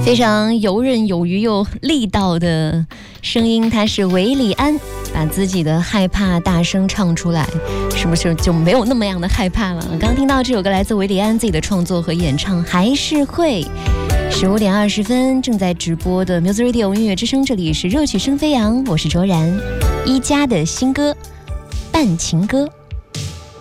非常游刃有余又力道的声音，他是韦礼安，把自己的害怕大声唱出来，是不是就没有那么样的害怕了？刚听到这首歌来自韦礼安自己的创作和演唱，还是会。15点20分正在直播的 Music Radio 音乐之声，这里是热曲声飞扬，我是卓然，一家的新歌《半情歌》。